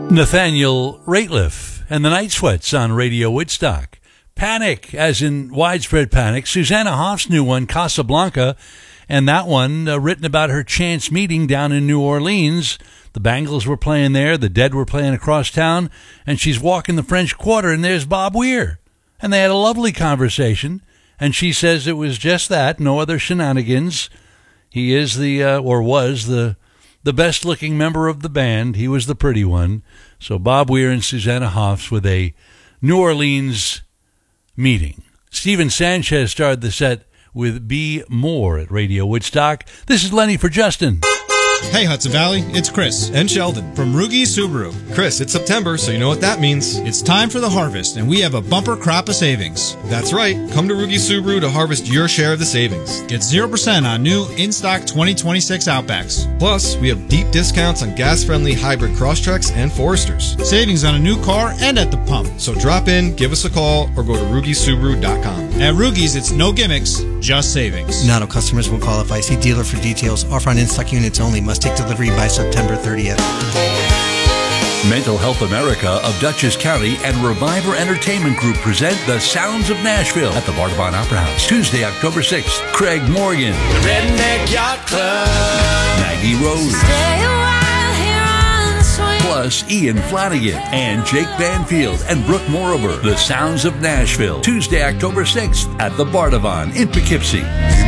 Nathaniel Rateliff and the Night Sweats on Radio Woodstock. Panic, as in widespread panic. Susanna Hoff's new one, Casablanca, and that one written about her chance meeting down in New Orleans. The Bangles were playing there, the Dead were playing across town, and she's walking the French Quarter, and there's Bob Weir. And they had a lovely conversation, and she says it was just that, no other shenanigans. He is was the best-looking member of the band. He was the pretty one. So Bob Weir and Susanna Hoffs with a New Orleans meeting. Steven Sanchez started the set with Be More at Radio Woodstock. This is Lenny for Justin. Hey Hudson Valley, it's Chris and Sheldon from Rugi Subaru. Chris, it's September, so you know what that means. It's time for the harvest, and we have a bumper crop of savings. That's right. Come to Rugi Subaru to harvest your share of the savings. Get 0% on new in-stock 2026 Outbacks. Plus, we have deep discounts on gas-friendly hybrid Crosstreks and Foresters. Savings on a new car and at the pump. So drop in, give us a call, or go to RugiSubaru.com. At Rugi's, it's no gimmicks, just savings. Not all customers will qualify. See dealer for details. Offer on in-stock units only. Must take delivery by September 30th. Mental Health America of Dutchess County and Reviver Entertainment Group present The Sounds of Nashville at the Bardavon Opera House, Tuesday, October 6th. Craig Morgan, the Redneck Yacht Club, Maggie Rose, stay a while here on the swing. Plus Ian Flanagan and Jake Banfield and Brooke Morover. The Sounds of Nashville, Tuesday, October 6th at the Bardavon in Poughkeepsie.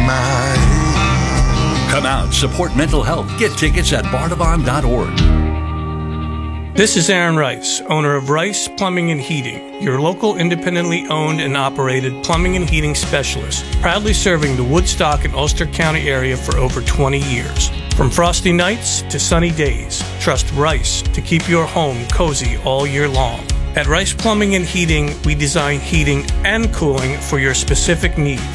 Come out, support mental health. Get tickets at bardavon.org. This is Aaron Rice, owner of Rice Plumbing and Heating, your local independently owned and operated plumbing and heating specialist, proudly serving the Woodstock and Ulster County area for over 20 years. From frosty nights to sunny days, trust Rice to keep your home cozy all year long. At Rice Plumbing and Heating, we design heating and cooling for your specific needs.